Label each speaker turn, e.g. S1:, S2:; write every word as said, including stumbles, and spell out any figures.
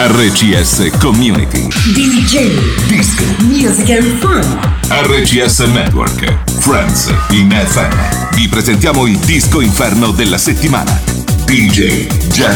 S1: R C S Community.
S2: D J.
S1: Disco.
S2: Music and Fun.
S1: R C S Network. Friends in F M. Vi presentiamo il disco inferno della settimana. D J Jared